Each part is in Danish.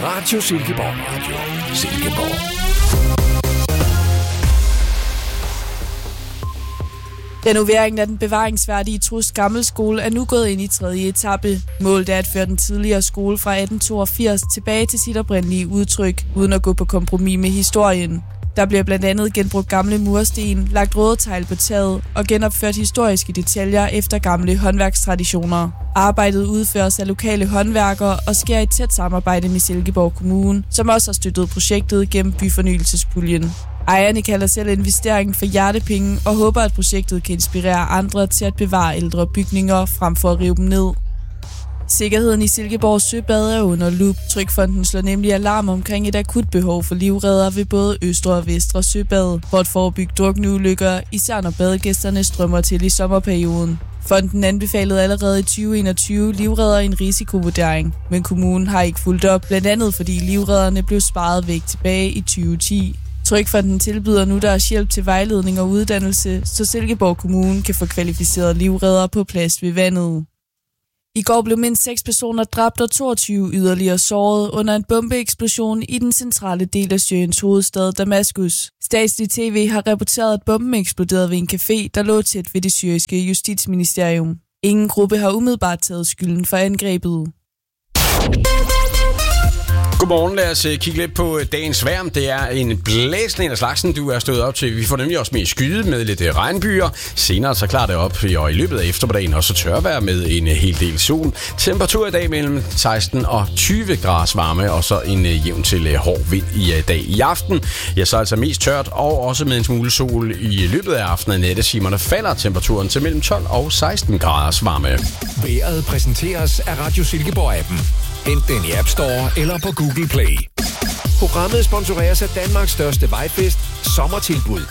Radio Silkeborg. Radio Silkeborg. Renoveringen af den bevaringsværdige Trust Gammel Skole er nu gået ind i 3. etape. Målet er at føre den tidligere skole fra 1882 tilbage til sit oprindelige udtryk, uden at gå på kompromis med historien. Der bliver blandt andet genbrugt gamle mursten, lagt røde på taget og genopført historiske detaljer efter gamle håndværkstraditioner. Arbejdet udføres af lokale håndværkere og sker i tæt samarbejde med Silkeborg Kommune, som også har støttet projektet gennem byfornyelsespuljen. Ejerne kalder selv investeringen for hjertepenge og håber, at projektet kan inspirere andre til at bevare ældre bygninger frem for at rive dem ned. Sikkerheden i Silkeborg Søbad er under lup. Trygfonden slår nemlig alarm omkring et akut behov for livredder ved både Østre og Vestre Søbad, for at forebygge drukneulykker, især når badegæsterne strømmer til i sommerperioden. Fonden anbefalede allerede i 2021 livredder i en risikovurdering, men kommunen har ikke fulgt op, blandt andet fordi livredderne blev sparet væk tilbage i 2010. Trygfonden tilbyder nu deres hjælp til vejledning og uddannelse, så Silkeborg Kommune kan få kvalificerede livredder på plads ved vandet. I går blev mindst 6 personer dræbt og 22 yderligere såret under en bombeeksplosion i den centrale del af Syriens hovedstad Damaskus. Statslig TV har rapporteret, at bomben eksploderede ved en café, der lå tæt ved det syriske justitsministerium. Ingen gruppe har umiddelbart taget skylden for angrebet. Godmorgen, lad os kigge lidt på dagens vejr. Det er en blæsende en af slagsen, du er stået op til. Vi får nemlig også med skyde med lidt regnbyer. Senere så klarer det op, og i løbet af eftermiddagen også tørvejr med en hel del sol. Temperatur i dag mellem 16 og 20 grader varme, og så en jævn til hård vind i dag. I aften, ja, så altså mest tørt, og også med en smule sol i løbet af aftenen og nattetimerne falder temperaturen til mellem 12 og 16 grader varme. Vejret præsenteres af Radio Silkeborg-appen. Hent den i App Store eller på Google Play. Programmet sponsoreres af Danmarks største vejfest, Sommertilbud.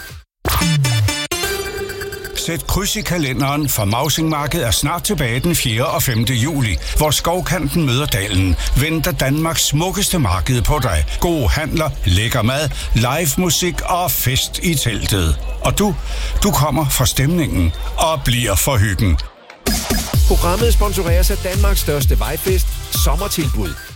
Sæt kryds i kalenderen, for Mausingmarkedet er snart tilbage den 4. og 5. juli, hvor Skovkanten møder dalen. Venter Danmarks smukkeste marked på dig. Gode handler, lækker mad, live musik og fest i teltet. Og du kommer for stemningen og bliver for hyggen. Programmet sponsoreres af Danmarks største vejfest, Sommertilbud.